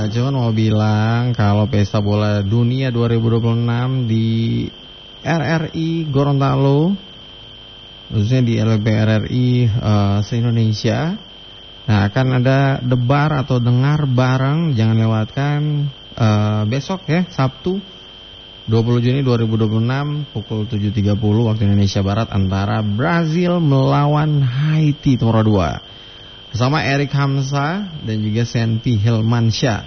Cuman mau bilang kalau Pesta Bola Dunia 2026 di RRI Gorontalo, khususnya di LB RRI se-Indonesia, nah akan ada debar atau dengar bareng, jangan lewatkan besok ya, Sabtu 20 Juni 2026 pukul 7.30 waktu Indonesia Barat antara Brazil melawan Haiti nomor 2. Bersama Erik Hamzah dan juga Senti Hilmansyah.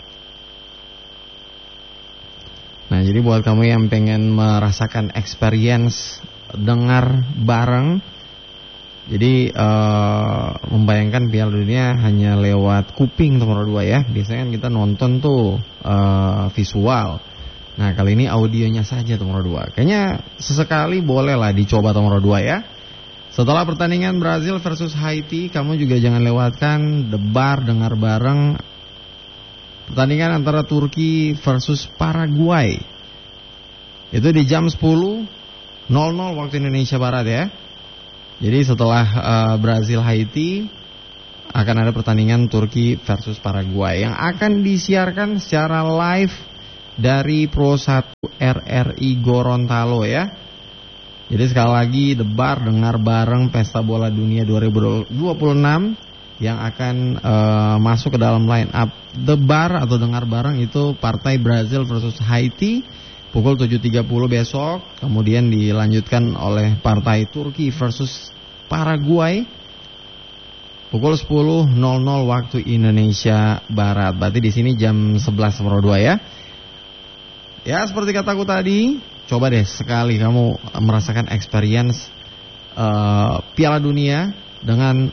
Nah, jadi buat kamu yang pengen merasakan experience dengar bareng, jadi membayangkan Piala Dunia hanya lewat kuping nomor 2 ya. Biasanya kan kita nonton tuh visual. Nah, kali ini audionya saja nomor 2. Kayaknya sesekali boleh lah dicoba nomor 2 ya. Setelah pertandingan Brazil versus Haiti, kamu juga jangan lewatkan debar dengar bareng pertandingan antara Turki versus Paraguay. Itu di jam 10.00 waktu Indonesia Barat ya. Jadi setelah Brazil Haiti akan ada pertandingan Turki versus Paraguay yang akan disiarkan secara live dari Pro 1 RRI Gorontalo ya. Jadi sekali lagi debar dengar bareng Pesta Bola Dunia 2026 yang akan masuk ke dalam line up debar atau dengar bareng itu partai Brazil versus Haiti pukul 7.30 besok. Kemudian dilanjutkan oleh partai Turki versus Paraguay pukul 10.00 waktu Indonesia Barat. Berarti di sini jam 11.02 ya. Ya seperti kataku tadi, coba deh sekali kamu merasakan experience Piala Dunia dengan